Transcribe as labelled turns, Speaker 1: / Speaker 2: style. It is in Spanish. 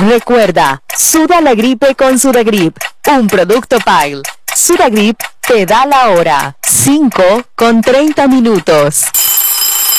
Speaker 1: Recuerda, suda la gripe con Sudagrip, un producto Pile. Sudagrip te da la hora, 5:30.